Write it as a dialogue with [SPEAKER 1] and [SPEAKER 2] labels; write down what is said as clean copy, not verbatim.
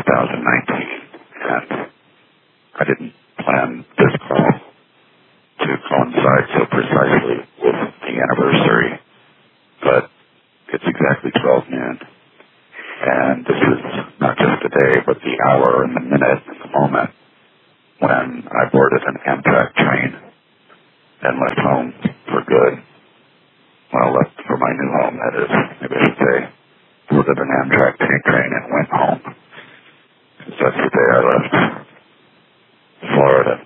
[SPEAKER 1] 2019, and I didn't plan this call to coincide so precisely with the anniversary, but it's exactly 12 noon. And this is not just the day, but the hour and the minute and the moment when I boarded an Amtrak train and left home for good. Well, left for my new home, that is. Maybe I should say, boarded an Amtrak train and went home. Because that's the day I left Florida.